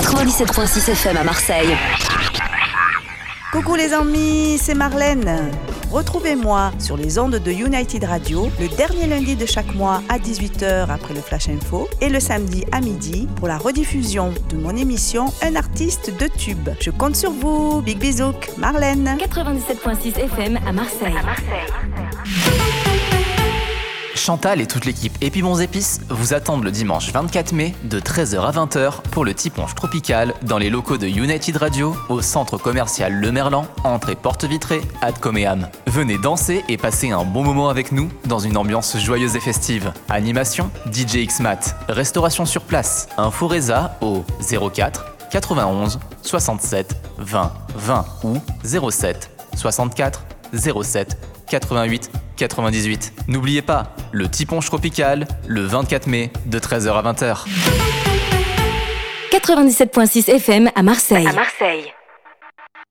97.6 FM à Marseille. Coucou les amis, c'est Marlène. Retrouvez-moi sur les ondes de United Radio le dernier lundi de chaque mois à 18h après le Flash Info et le samedi à midi pour la rediffusion de mon émission Un artiste de tube. Je compte sur vous. Big bisouks, Marlène. 97.6 FM à Marseille. Chantal et toute l'équipe Épibons Épices vous attendent le dimanche 24 mai de 13h à 20h pour le Tiponche Tropical dans les locaux de United Radio au centre commercial Le Merlan, entrée porte vitrée, Ad Coméam. Venez danser et passer un bon moment avec nous dans une ambiance joyeuse et festive. Animation, DJ Xmat, restauration sur place. Info Reza au 04 91 67 20 20 ou 07 64 07 88 98. N'oubliez pas, le Tiponche Tropical, le 24 mai, de 13h à 20h. 97.6 FM à Marseille.